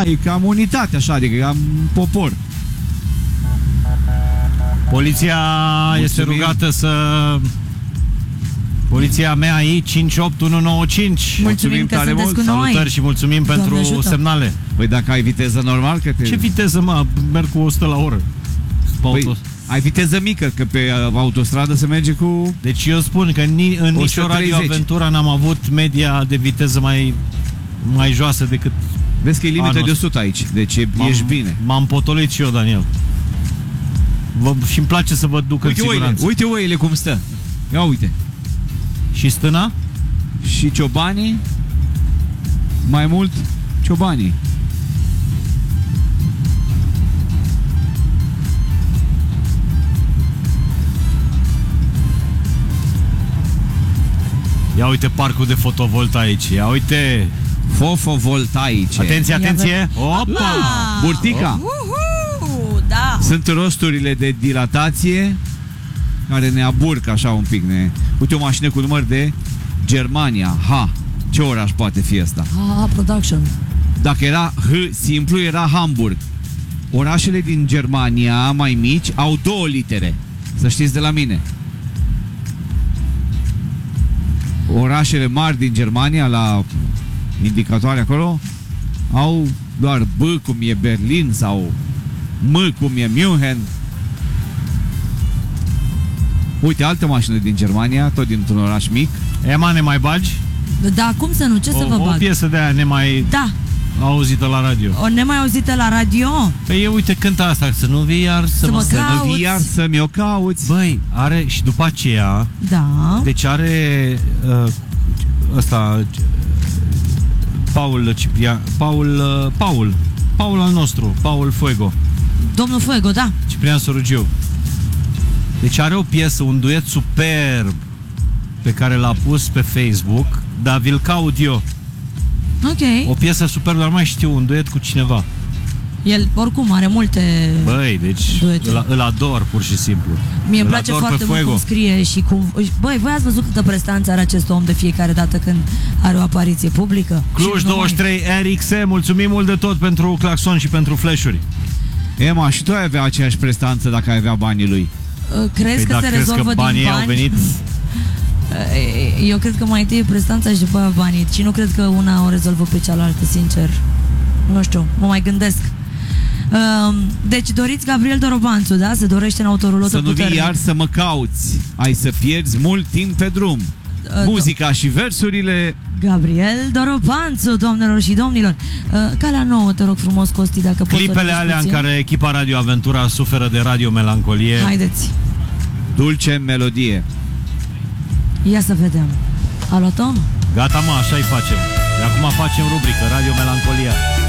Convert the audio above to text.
Da, e cam unitate așa, adică cam popor. Poliția este rugată să... Poliția MEAI 58195. Mulțumim că tare sunteți mult. cu noi. Salutări și mulțumim pentru ajută. semnale. Păi dacă ai viteză normal, că te... Ce viteză, mă? Merg cu 100 la oră. Păi, ai viteză mică, că pe autostradă se merge cu... Deci eu spun că în nicio 130. radioaventură n-am avut media de viteză mai joasă decât... Vezi că e limită Anul de 100 aici, deci ești bine. M-am potolit și eu, Daniel. Și-mi place să vă duc în siguranță. Uite oile cum stă. Ia uite. Și stâna? Și ciobanii, mai mult ciobanii. Ia uite parcul de fotovoltaici. Ia uite. Fotovoltaice. Atenție, atenție. Opa! Burtica. Da. Sunt rosturile de dilatație care ne aburcă așa un pic. Uite o mașină cu număr de Germania. Ce oraș poate fi ăsta? Production. Dacă era simplu, era Hamburg. Orașele din Germania mai mici au 2 litere. Să știți de la mine. Orașele mari din Germania, la indicatoare acolo, au doar B cum e Berlin sau M cum e München. Uite, altă mașină din Germania, tot dintr-un oraș mic. Ema, ne mai bagi? Da, cum să nu? Ce să vă O bag? piesă de aia nemai auzită la radio. O nemai auzită la radio? Păi uite, cântă asta. Să nu vii iar să mă Să nu vii iar să mi-o cauți. Băi, are și după aceea. Da. Deci are ăsta Paul Ciprian, Paul al nostru, Paul Fuego. Domnul Fuego, da. Ciprian Sorugiu. Deci are o piesă, un duet superb pe care l-a pus pe Facebook, dar vi-l caut eu. Ok. O piesă superbă, dar nu mai știu, un duet cu cineva. El oricum are multe... Băi, deci îl ador pur și simplu. Mie îmi place foarte mult cum scrie și cum... Băi, voi ați văzut câtă prestanță are acest om de fiecare dată când are o apariție publică? Cluj 23 RX, mulțumim mult de tot pentru claxon și pentru flash-uri. Ema, și tu ai avea aceeași prestanță dacă ai avea banii lui. Crezi că se rezolvă din bani? Au venit... Eu cred că mai întâi e prestanța și după aia banii. Și nu cred că una o rezolvă pe cealaltă, sincer. Nu știu, mă mai gândesc. Deci doriți Gabriel Dorobanțu, da? Se dorește în autorulotă Să nu vii iar să mă cauți. Ai să pierzi mult timp pe drum. Muzica și versurile. Gabriel Dorobanțu, doamnelor și domnilor. Calea nouă, te rog frumos, Costi, dacă poți. Clipele alea în care echipa Radio Aventura suferă de radiomelancolie. Haideți. Dulce melodie. Ia să vedem. A luat-o? Gata, mă, așa-i facem. De acum facem rubrică Radio Melancolia.